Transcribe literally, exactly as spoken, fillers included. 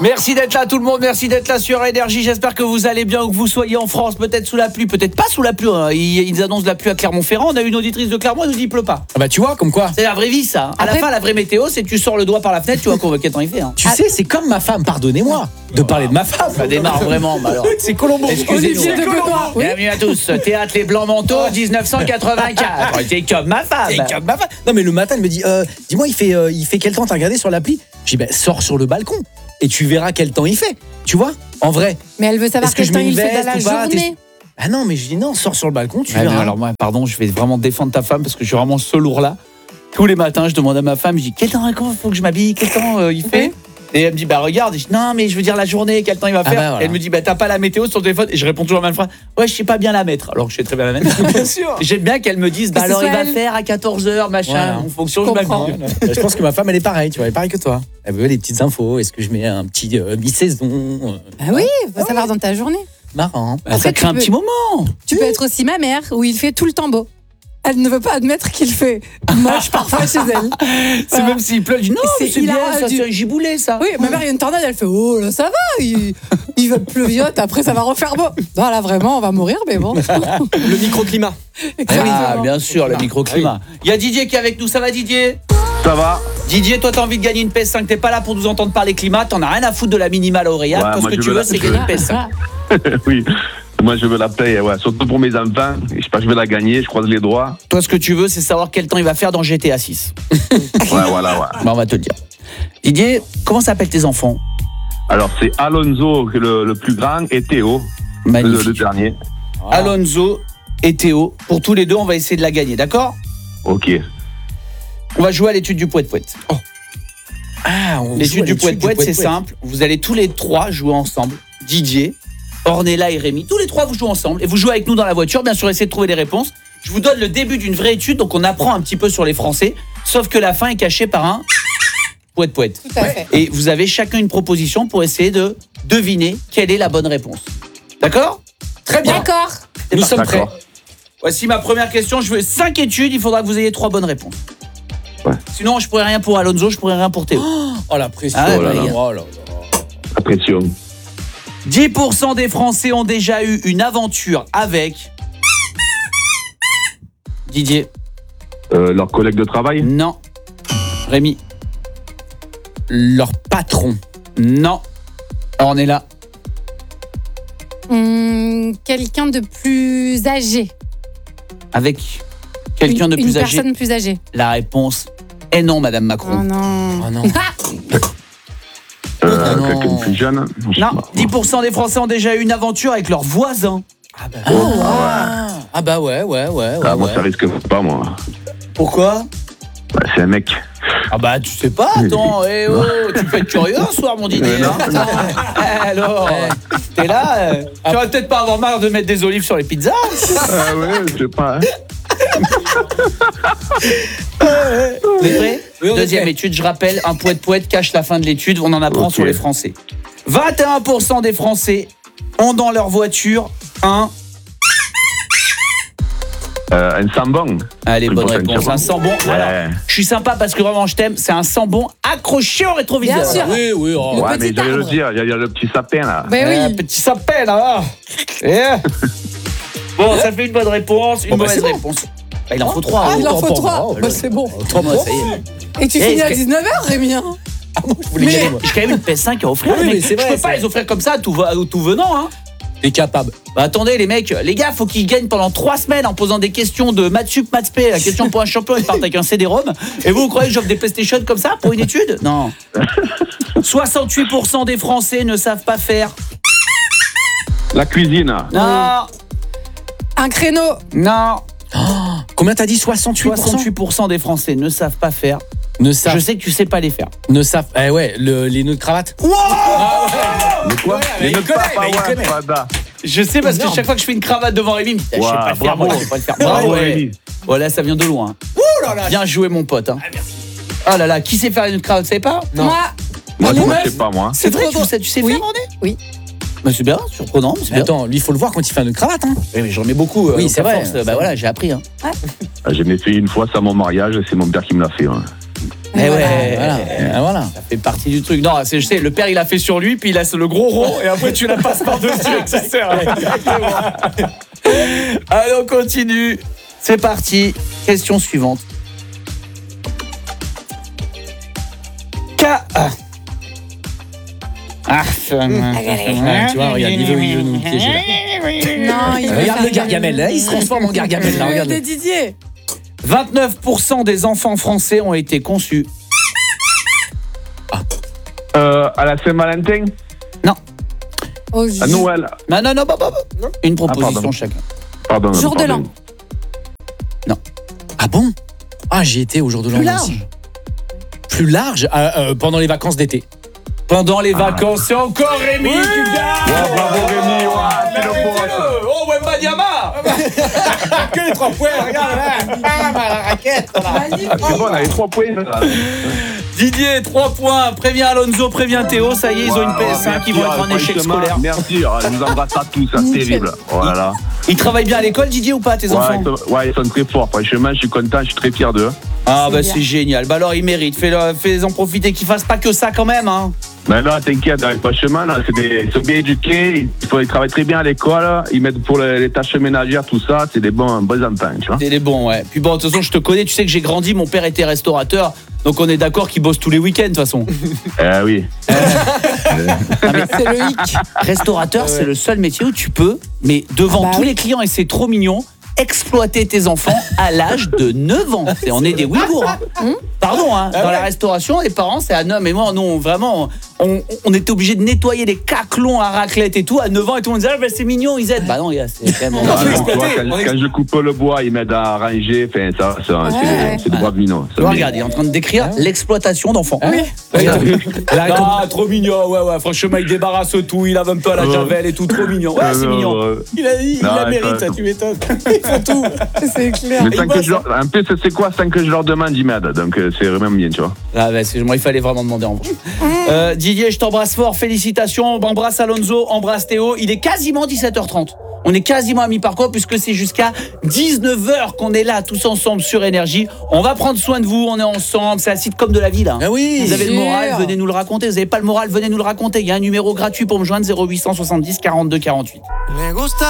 Merci d'être là tout le monde, merci d'être là sur Énergie. J'espère que vous allez bien, ou que vous soyez en France, peut-être sous la pluie, peut-être pas sous la pluie. Hein. Ils, ils annoncent de la pluie à Clermont-Ferrand. On a une auditrice de Clermont, elle nous dit il pleut pas. Ah bah tu vois, comme quoi. C'est la vraie vie ça. À Après... la fin, la vraie météo, c'est que tu sors le doigt par la fenêtre, tu vois quel temps il fait. Hein. Tu ah... sais, c'est comme ma femme, pardonnez-moi de parler de ma femme. Ça démarre vraiment. Bah alors. C'est Colombo. Excusez-nous. Olivier de Colombo. Oui. Bienvenue à tous. Théâtre Les Blancs Manteaux, dix-neuf cent quatre-vingt-quatre. T'es comme ma femme. T'es comme ma femme. Non mais le matin, elle me dit, euh, dis-moi, il fait, euh, il fait quel temps? T'as regardé sur l'appli? Je dis, ben sors sur le balcon et tu verras quel temps il fait. Tu vois, en vrai. Mais elle veut savoir quel temps il fait dans la journée. Ah non, mais je dis non, sors sur le balcon, tu ah verras. Non, alors moi, pardon, je vais vraiment défendre ta femme parce que je suis vraiment ce lourd-là. Tous les matins, je demande à ma femme, je dis, quel temps il faut que je m'habille? Quel temps euh, il fait? Et elle me dit, bah regarde. Et je dis, non, mais je veux dire la journée, quel temps il va faire? Ah bah voilà. Elle me dit, bah t'as pas la météo sur ton téléphone? Et je réponds toujours la même phrase, ouais, je sais pas bien la mettre. Alors que je sais très bien la mettre. Bien sûr. J'aime bien qu'elle me dise, bah alors il va elle... faire à quatorze heures, machin, voilà. En fonction, je m'habille. Je pense que ma femme, elle est pareille, tu vois, elle est pareille que toi. Elle veut les petites infos. Est-ce que je mets un petit euh, mi-saison? Ah oui, il faut ah savoir oui. Dans ta journée. Marrant. Bah, ça crée un peux... petit moment. Tu peux être aussi ma mère, où il fait tout le temps beau. Elle ne veut pas admettre qu'il fait moche parfois chez elle. C'est voilà. Même s'il pleut, elle dit non, c'est, c'est bien, ça, du... c'est un giboulé ça. Oui, ma mère, il y a une tornade, elle fait oh là, ça va, il, il va pleuviote, après ça va refaire beau. Non, là vraiment, on va mourir, mais bon. Le microclimat. Ah, bien sûr, le microclimat. Il y a Didier qui est avec nous, ça va Didier? Ça va. Didier, toi t'as envie de gagner une P S cinq, t'es pas là pour nous entendre parler climat, t'en as rien à foutre de la minimale lauréate, ouais, toi ce que tu veux, la... c'est gagner une P S cinq. Oui. Moi, je veux la payer, ouais. Surtout pour mes enfants. Je sais pas, je vais la gagner, je croise les doigts. Toi, ce que tu veux, c'est savoir quel temps il va faire dans G T A six. Ouais, voilà, ouais. Bah, on va te le dire. Didier, comment s'appellent tes enfants? Alors, c'est Alonso, le, le plus grand, et Théo, le, le dernier. Ah. Alonso et Théo. Pour tous les deux, on va essayer de la gagner, d'accord? Ok. On va jouer à l'étude du poète-poète. Oh. Ah, on l'étude du poète-poète, c'est simple. Vous allez tous les trois jouer ensemble. Didier, Ornella et Rémi, tous les trois vous jouez ensemble et vous jouez avec nous dans la voiture, bien sûr essayez de trouver des réponses. Je vous donne le début d'une vraie étude, donc on apprend un petit peu sur les Français, sauf que la fin est cachée par un poète-poète. Tout à fait. Et vous avez chacun une proposition pour essayer de deviner quelle est la bonne réponse. D'accord? Très bien. D'accord. Nous sommes prêts. Voici ma première question, je veux cinq études, il faudra que vous ayez trois bonnes réponses. Ouais. Sinon je pourrais rien pour Alonso, je pourrais rien pour Théo. Oh la pression. Ah, oh là là. Oh là là. La pression. dix pour cent des Français ont déjà eu une aventure avec... Didier. Euh, leurs collègues de travail? Non. Rémi. Leur patron? Non. On est là. Hum, quelqu'un de plus âgé. Avec quelqu'un une, de plus une âgé? Une personne plus âgée. La réponse est non, Madame Macron. Oh non. Oh non. Euh, non. Quelqu'un de plus jeune? Non, dix pour cent des Français ont déjà eu une aventure avec leurs voisins. Ah bah, oh, oh, ah. Ouais. Ah bah ouais, ouais, ouais. Ah, ouais moi, ouais. ça risque pas, moi. Pourquoi? Bah, c'est un mec. Ah bah, tu sais pas, attends, eh oh, tu peux être curieux un soir, mon Didier. Non, hein, non. Alors, eh. T'es là, euh, ah. Tu vas peut-être pas avoir marre de mettre des olives sur les pizzas. Ah ouais, je sais pas. Hein. Vous êtes prêts? Oui, Deuxième étude, je rappelle, un poète-poète cache la fin de l'étude, on en apprend okay. Sur les Français. vingt et un pour cent des Français ont dans leur voiture un... Euh, un sambon. Allez, bonne réponse, un sambon. Ouais. Alors, je suis sympa parce que vraiment je t'aime, c'est un sambon accroché au rétroviseur. Bien sûr. Oui, oui. Oh. Ouais, mais j'allais le dire, il y, y a le petit sapin là. Ben oui. Euh, petit sapin là. Yeah. Bon, ça fait une bonne réponse, une bon, mauvaise bah réponse. Bon. Bah, il en faut trois. Ah, hein. il en faut oh, trois. oh, bah, c'est bon. Trois mois, ça y est. Et tu finis à dix-neuf heures, Rémi. Hein. Ah, moi, je voulais mais gagner, j'ai quand même une P S cinq à offrir. Oui, mais c'est vrai, je peux c'est pas vrai. les offrir comme ça, tout, tout venant. Hein. T'es capable. Bah attendez les mecs, les gars, faut qu'ils gagnent pendant trois semaines en posant des questions de maths sup, maths spé, la question pour un champion, ils partent avec un C D-ROM. Et vous, vous croyez que j'offre des PlayStation comme ça pour une étude? Non. soixante-huit pour cent des Français ne savent pas faire. La cuisine. Non. Un créneau. Non. Oh, combien t'as dit? soixante-huit pour cent soixante-huit pour cent des Français ne savent pas faire. Ne savent. Je sais que tu sais pas les faire. Ne savent. Eh ouais, le, les nœuds de cravate. Wow ah ouais. Mais quoi? Ouais, les nœuds de cravate. Je sais parce que chaque fois que je fais une cravate devant Rémi, je sais wow, pas le faire, moi, je sais pas le faire. Bravo, ouais. Rémi. Voilà, ça vient de loin. Ouh là là. Bien joué mon pote. Hein. Ah, merci. Oh là là, qui sait faire une cravate, vous savez pas? Non. Moi. Moi, moi je sais pas moi. C'est vrai, tu sais, tu sais oui. faire, René? Oui. Bah c'est bien, surprenant. C'est bien. Attends, lui, il faut le voir quand il fait une cravate. Hein. Oui, mais j'en mets beaucoup. Oui, euh, c'est vrai. Force, bah voilà, j'ai appris. Hein. Ouais. J'ai fait une fois, c'est à mon mariage, c'est mon père qui me l'a fait. Hein. Eh ouais, Voilà. Ah, voilà. ça fait partie du truc. Non, c'est, je sais, le père il a fait sur lui, puis il laisse le gros rond, et après tu la passes par-dessus avec sa sœur. Allez, on continue. C'est parti. Question suivante. K. Ah. Ah, Ouais, tu vois, regarde, il veut, il veut nous piéger là. Non, il Regarde le Gargamel, là, il se transforme en Gargamel, là, regarde. de Didier. vingt-neuf pour cent des enfants français ont été conçus. Euh, à la Saint-Valentin, Au à ju- Noël. Non, non, non, bah, bah, bah. Une proposition pardon. chacun. Pardon. Jour de pardon. l'an. Ah bon? Ah, j'y étais au jour de l'an Plus aussi. large. Plus large euh, euh, pendant les vacances d'été. Pendant les vacances, c'est encore Rémi qui gagne. Ouais, bravo Rémi, ouais, c'est le boss. Oh, Wembanyama. Que les trois points, regarde là. Ah, la raquette. Ah, c'est bon, on a les trois points. là. Didier, trois points. Préviens Alonso, préviens Théo. Ça y est, ils ont une P S cinq, ils vont être en échec Franchement, scolaire. Merci, je vous embrasse à tous, c'est terrible. Voilà. Ils travaillent bien à l'école, Didier, ou pas, tes Ouais, enfants? ils sont, ouais, ils sont très forts. Franchement, je suis content, je suis très fier d'eux. Ah, C'est bah bien. c'est génial. Bah alors, ils méritent. Fais-le- Fais-en profiter, qu'ils fassent pas que ça quand même, hein. Mais là, t'inquiète, franchement, là, c'est des, ils sont bien éduqués, ils, faut- ils travaillent très bien à l'école, ils mettent pour les, les tâches ménagères, tout ça, c'est des bons, bons enfants, tu vois. C'est des bons, ouais. Puis bon, de toute façon, je te connais, tu sais que j'ai grandi, mon père était restaurateur, donc on est d'accord qu'il bosse tous les week-ends, de toute façon. Eh oui. C'est le hic. Restaurateur, c'est le seul métier où tu peux, mais devant Ah bah tous oui. les clients, et c'est trop mignon, exploiter tes enfants à l'âge de neuf ans. C'est, on est des Ouïghours. Hein. Pardon, hein, dans la restauration, les parents, c'est à neuf. Mais moi, nous, on, vraiment, on, on était obligés de nettoyer les caclons à raclette et tout à neuf ans. Et tout le monde disait, ah, ben, c'est mignon, ils aident. Bah non, gars, c'est quand même... Ah, on- non, tu vois, quand, quand je coupe le bois, ils m'aident à ranger, enfin, ça, ça, Ouais. c'est, c'est de braves minots. Tu vois, regarde, il est en train de décrire l'exploitation d'enfants. Oui. Ah, trop mignon, ouais, ouais. Franchement, il débarrasse tout, il lave un peu à la Ouais. javel et tout, trop mignon. Ouais, c'est Euh, mignon. ouais. Il a dit, il Non, la il mérite, faut- tu m'étonnes. Il faut tout. C'est clair. Mais sans que je leur, en plus, c'est quoi, sans que je leur demande, ils m'aident, donc euh, c'est vraiment bien, tu vois. Ah, bah, excuse-moi, il fallait vraiment demander en vrai. Euh, Didier, je t'embrasse fort, félicitations. On embrasse Alonso, embrasse Théo. Il est quasiment dix-sept heures trente. On est quasiment à mi-parcours puisque c'est jusqu'à dix-neuf heures qu'on est là tous ensemble sur Énergie. On va prendre soin de vous, on est ensemble. C'est la sitcom de la ville. Hein. Ah oui. Vous avez le sûr. moral, venez nous le raconter. Vous n'avez pas le moral, venez nous le raconter. Il y a un numéro gratuit pour me joindre, zéro huit cent soixante-dix quarante-deux quarante-huit. Me gusta